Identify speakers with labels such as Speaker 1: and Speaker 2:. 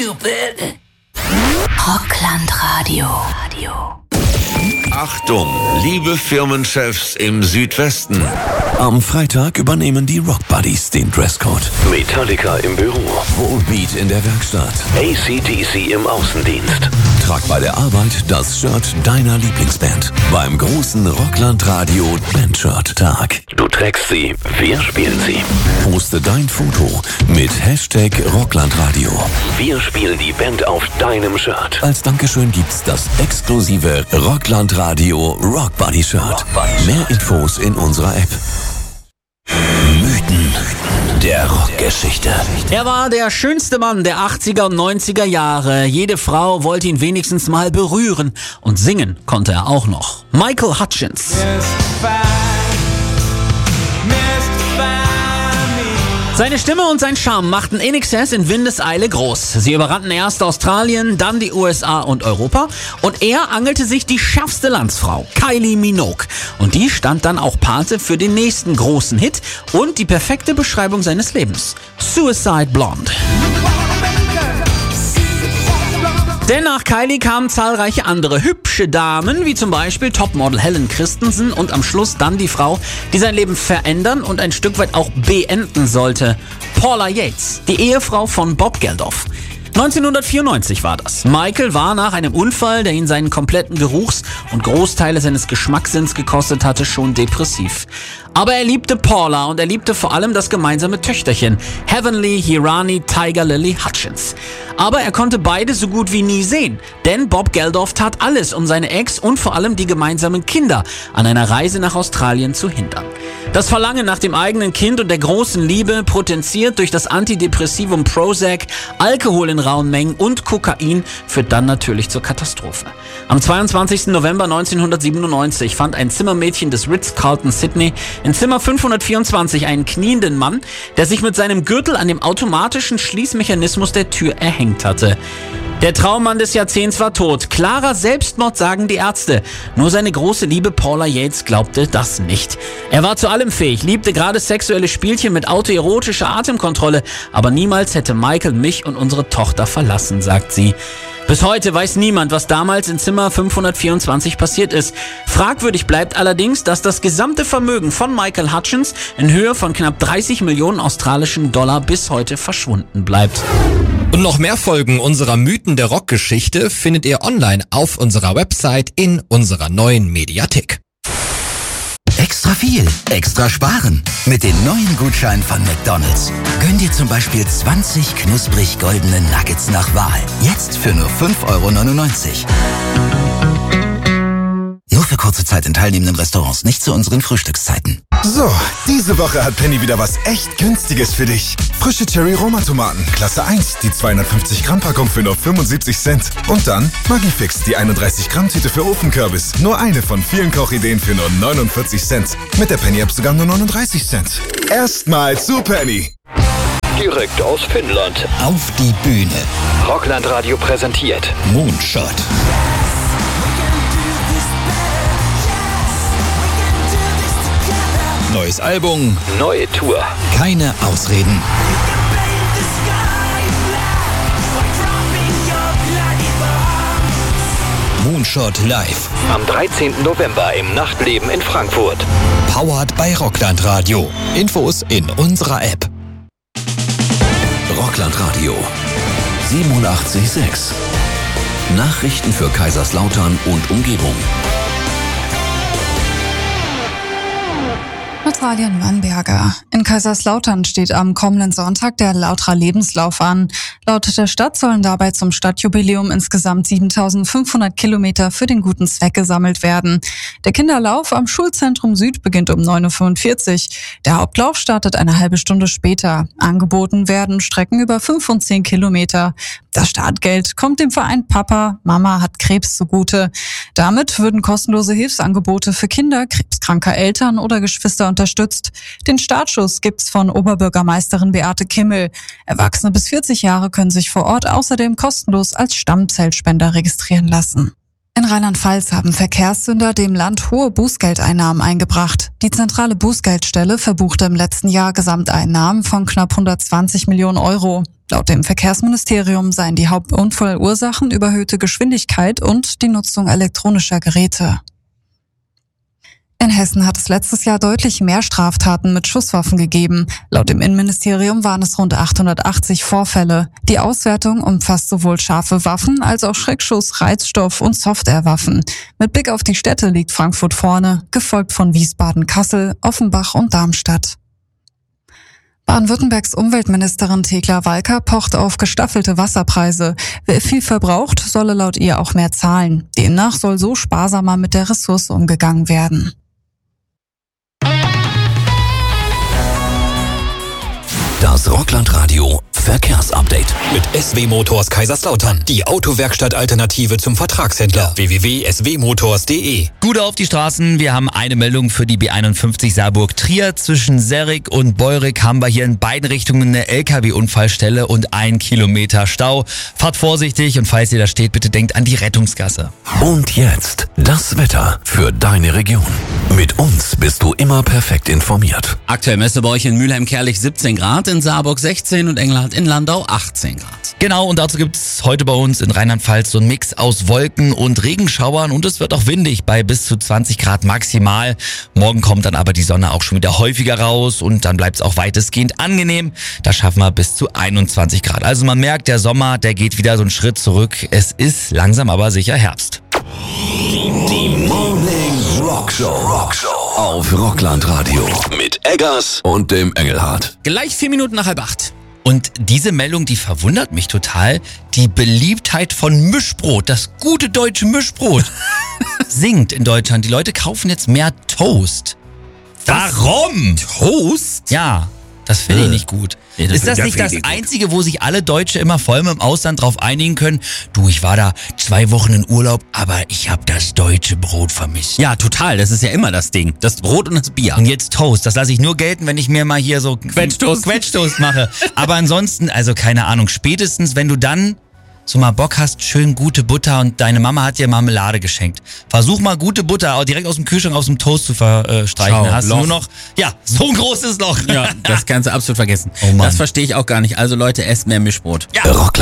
Speaker 1: stupid. Rocklandradio.
Speaker 2: Achtung, liebe Firmenchefs im Südwesten.
Speaker 3: Am Freitag übernehmen die Rock Buddies den Dresscode.
Speaker 4: Metallica im Büro.
Speaker 3: Volbeat in der Werkstatt.
Speaker 4: AC/DC im Außendienst.
Speaker 3: Trag bei der Arbeit das Shirt deiner Lieblingsband. Beim großen Rocklandradio Bandshirt-Tag.
Speaker 4: Du trägst sie, wir spielen sie.
Speaker 3: Poste dein Foto mit Hashtag Rocklandradio.
Speaker 4: Wir spielen die Band auf deinem Shirt.
Speaker 3: Als Dankeschön gibt's das exklusive Rocklandradio Rock Buddy Shirt. Mehr Infos in unserer App. Mythen der Rockgeschichte.
Speaker 5: Er war der schönste Mann der 80er und 90er Jahre. Jede Frau wollte ihn wenigstens mal berühren. Und singen konnte er auch noch. Michael Hutchence. Seine Stimme und sein Charme machten INXS in Windeseile groß. Sie überrannten erst Australien, dann die USA und Europa. Und er angelte sich die schärfste Landsfrau, Kylie Minogue. Und die stand dann auch Pate für den nächsten großen Hit und die perfekte Beschreibung seines Lebens. Suicide Blonde. Denn nach Kylie kamen zahlreiche andere hübsche Damen, wie zum Beispiel Topmodel Helen Christensen und am Schluss dann die Frau, die sein Leben verändern und ein Stück weit auch beenden sollte. Paula Yates, die Ehefrau von Bob Geldof. 1994 war das. Michael war nach einem Unfall, der ihn seinen kompletten Geruchs- und Großteile seines Geschmackssinns gekostet hatte, schon depressiv. Aber er liebte Paula und er liebte vor allem das gemeinsame Töchterchen, Heavenly Hirani Tiger Lily Hutchence. Aber er konnte beide so gut wie nie sehen, denn Bob Geldof tat alles, um seine Ex und vor allem die gemeinsamen Kinder an einer Reise nach Australien zu hindern. Das Verlangen nach dem eigenen Kind und der großen Liebe, potenziert durch das Antidepressivum Prozac, Alkohol in rauen Mengen und Kokain, führt dann natürlich zur Katastrophe. Am 22. November 1997 fand ein Zimmermädchen des Ritz-Carlton Sydney in Zimmer 524 einen knienden Mann, der sich mit seinem Gürtel an dem automatischen Schließmechanismus der Tür erhängt hatte. Der Traummann des Jahrzehnts war tot. Klarer Selbstmord, sagen die Ärzte. Nur seine große Liebe Paula Yates glaubte das nicht. Er war zu allem fähig, liebte gerade sexuelle Spielchen mit autoerotischer Atemkontrolle, aber niemals hätte Michael mich und unsere Tochter verlassen, sagt sie. Bis heute weiß niemand, was damals in Zimmer 524 passiert ist. Fragwürdig bleibt allerdings, dass das gesamte Vermögen von Michael Hutchence in Höhe von knapp 30 Millionen australischen Dollar bis heute verschwunden bleibt.
Speaker 6: Und noch mehr Folgen unserer Mythen der Rockgeschichte findet ihr online auf unserer Website in unserer neuen Mediathek.
Speaker 1: Extra viel, extra sparen. Mit den neuen Gutscheinen von McDonald's. Gönn dir zum Beispiel 20 knusprig goldene Nuggets nach Wahl. Jetzt für nur 5,99 €. Nur für kurze Zeit in teilnehmenden Restaurants, nicht zu unseren Frühstückszeiten.
Speaker 7: So, diese Woche hat Penny wieder was echt Günstiges für dich. Frische Cherry-Roma-Tomaten, Klasse 1, die 250-Gramm-Packung für nur 75 Cent. Und dann Maggi-Fix, die 31-Gramm-Tüte für Ofenkürbis. Nur eine von vielen Kochideen für nur 49 Cent. Mit der Penny-App sogar nur 39 Cent. Erstmal zu Penny.
Speaker 4: Direkt aus Finnland.
Speaker 6: Auf die Bühne.
Speaker 4: Rocklandradio präsentiert
Speaker 6: Moonshot. Neues Album,
Speaker 4: neue Tour.
Speaker 6: keine Ausreden. Moonshot live.
Speaker 4: Am 13. November im Nachtleben in Frankfurt.
Speaker 6: Powered bei Rocklandradio. Infos in unserer App.
Speaker 3: Rocklandradio 87,6. Nachrichten für Kaiserslautern und Umgebung.
Speaker 8: Natalia Wannberger. In Kaiserslautern steht am kommenden Sonntag der Lautra Lebenslauf an. Laut der Stadt sollen dabei zum Stadtjubiläum insgesamt 7.500 Kilometer für den guten Zweck gesammelt werden. Der Kinderlauf am Schulzentrum Süd beginnt um 9.45 Uhr. Der Hauptlauf startet eine halbe Stunde später. Angeboten werden Strecken über 5 und 10 Kilometer. Das Startgeld kommt dem Verein Papa, Mama hat Krebs zugute. Damit würden kostenlose Hilfsangebote für Kinder krebskranker Eltern oder Geschwister unterstützt. Den Startschuss gibt's von Oberbürgermeisterin Beate Kimmel. Erwachsene bis 40 Jahre können sich vor Ort außerdem kostenlos als Stammzellspender registrieren lassen. In Rheinland-Pfalz haben Verkehrssünder dem Land hohe Bußgeldeinnahmen eingebracht. Die zentrale Bußgeldstelle verbuchte im letzten Jahr Gesamteinnahmen von knapp 120 Millionen Euro. Laut dem Verkehrsministerium seien die Hauptunfallursachen überhöhte Geschwindigkeit und die Nutzung elektronischer Geräte. In Hessen hat es letztes Jahr deutlich mehr Straftaten mit Schusswaffen gegeben. Laut dem Innenministerium waren es rund 880 Vorfälle. Die Auswertung umfasst sowohl scharfe Waffen als auch Schreckschuss, Reizstoff und Softwarewaffen. Mit Blick auf die Städte liegt Frankfurt vorne, gefolgt von Wiesbaden, Kassel, Offenbach und Darmstadt. Baden-Württembergs Umweltministerin Thekla Walker pocht auf gestaffelte Wasserpreise. Wer viel verbraucht, solle laut ihr auch mehr zahlen. Demnach soll so sparsamer mit der Ressource umgegangen werden.
Speaker 3: Das Rockland-Radio Verkehrsupdate.
Speaker 9: Mit SW Motors Kaiserslautern. Die Autowerkstatt-Alternative zum Vertragshändler. www.swmotors.de.
Speaker 10: Gute auf die Straßen. Wir haben eine Meldung für die B51 Saarburg-Trier. Zwischen Serrig und Beurig haben wir hier in beiden Richtungen eine LKW-Unfallstelle und 1 Kilometer Stau. Fahrt vorsichtig und falls ihr da steht, bitte denkt an die Rettungsgasse.
Speaker 3: Und jetzt das Wetter für deine Region. Mit uns bist du immer perfekt informiert.
Speaker 5: Aktuell Messe bei euch in Mülheim-Kerlich 17 Grad, in Saarburg 16 und Engelhardt in Landau 18 Grad.
Speaker 10: Genau, und dazu gibt's heute bei uns in Rheinland-Pfalz so einen Mix aus Wolken und Regenschauern und es wird auch windig bei bis zu 20 Grad maximal. Morgen kommt dann aber die Sonne auch schon wieder häufiger raus und dann bleibt's auch weitestgehend angenehm. Da schaffen wir bis zu 21 Grad. Also man merkt, der Sommer, der geht wieder so einen Schritt zurück. Es ist langsam aber sicher Herbst.
Speaker 3: Die Morning Rockshow auf Rockland Radio mit Eggers und dem Engelhardt.
Speaker 5: Gleich 4 Minuten nach 7:30.
Speaker 10: Und diese Meldung, die verwundert mich total. Die Beliebtheit von Mischbrot, das gute deutsche Mischbrot, sinkt in Deutschland. Die Leute kaufen jetzt mehr Toast. Warum?
Speaker 5: Toast?
Speaker 10: Ja, das finde ich nicht gut.
Speaker 5: Nee,
Speaker 10: ist das nicht das Einzige, wo sich alle Deutsche immer vor allem im Ausland drauf einigen können? Du, ich war da 2 Wochen in Urlaub, aber ich habe das deutsche Brot vermisst.
Speaker 5: Ja, total. Das ist ja immer das Ding. Das Brot und das Bier.
Speaker 10: Und jetzt Toast. Das lasse ich nur gelten, wenn ich mir mal hier so Quetschtoast mache. Aber ansonsten, also keine Ahnung, spätestens wenn du dann so mal Bock hast, schön gute Butter und deine Mama hat dir Marmelade geschenkt. Versuch mal gute Butter auch direkt aus dem Kühlschrank aus dem Toast zu verstreichen.
Speaker 5: Schau,
Speaker 10: hast
Speaker 5: Loch.
Speaker 10: du nur noch, ja, so ein großes Loch.
Speaker 5: Ja, das kannst du absolut vergessen.
Speaker 10: Oh Mann.
Speaker 5: Das verstehe ich auch gar nicht. Also Leute, esst mehr Mischbrot.
Speaker 3: Ja. Rockland.